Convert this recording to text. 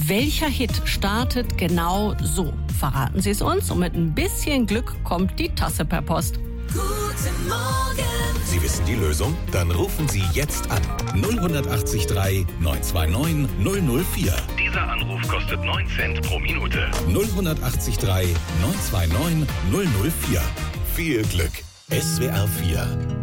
Welcher Hit startet genau so? Verraten Sie es uns und mit ein bisschen Glück kommt die Tasse per Post. Guten Morgen. Sie wissen die Lösung? Dann rufen Sie jetzt an. 08039 929 004. Dieser Anruf kostet 9 Cent pro Minute. 08039 929 004. Viel Glück. SWR 4